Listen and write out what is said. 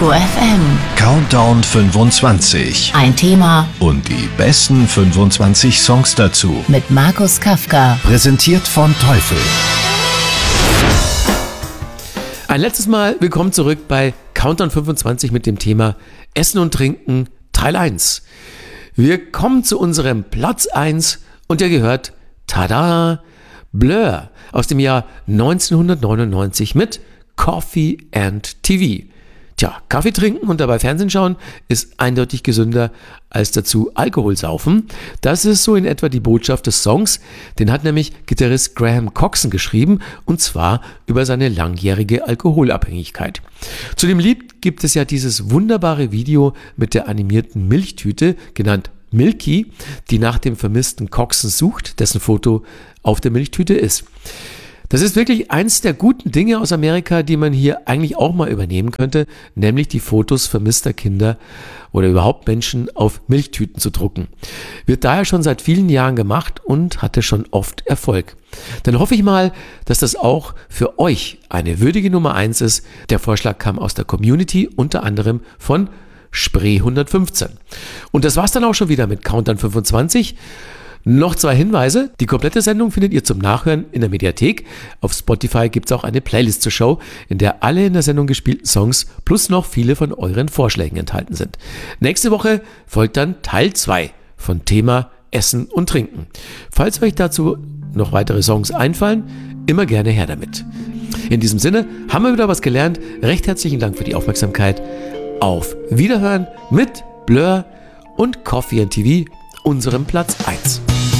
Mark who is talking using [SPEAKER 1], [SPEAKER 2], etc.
[SPEAKER 1] Ego FM.
[SPEAKER 2] Countdown 25.
[SPEAKER 1] Ein Thema
[SPEAKER 2] Und die besten 25 Songs dazu.
[SPEAKER 1] mit Markus Kafka.
[SPEAKER 2] Präsentiert von Teufel.
[SPEAKER 3] Ein letztes Mal willkommen zurück bei Countdown 25 mit dem Thema Essen und Trinken Teil 1. Wir kommen zu unserem Platz 1 und der gehört, tada, Blur aus dem Jahr 1999 mit Coffee and TV. Tja, Kaffee trinken und dabei Fernsehen schauen ist eindeutig gesünder als dazu Alkohol saufen. Das ist so in etwa die Botschaft des Songs. Den hat nämlich Gitarrist Graham Coxon geschrieben und zwar über seine langjährige Alkoholabhängigkeit. Zu dem Lied gibt es ja dieses wunderbare Video mit der animierten Milchtüte, genannt Milky, die nach dem vermissten Coxon sucht, dessen Foto auf der Milchtüte ist. Das ist wirklich eins der guten Dinge aus Amerika, die man hier eigentlich auch mal übernehmen könnte, nämlich die Fotos vermisster Kinder oder überhaupt Menschen auf Milchtüten zu drucken. Wird daher schon seit vielen Jahren gemacht und hatte schon oft Erfolg. Dann hoffe ich mal, dass das auch für euch eine würdige Nummer 1 ist. Der Vorschlag kam aus der Community, unter anderem von Spree 115. Und das war's dann auch schon wieder mit Countdown 25. Noch 2 Hinweise. Die komplette Sendung findet ihr zum Nachhören in der Mediathek. Auf Spotify gibt es auch eine Playlist zur Show, in der alle in der Sendung gespielten Songs plus noch viele von euren Vorschlägen enthalten sind. Nächste Woche folgt dann Teil 2 von Thema Essen und Trinken. Falls euch dazu noch weitere Songs einfallen, immer gerne her damit. In diesem Sinne haben wir wieder was gelernt. Recht herzlichen Dank für die Aufmerksamkeit. Auf Wiederhören mit Blur und Coffee and TV, unserem Platz 1.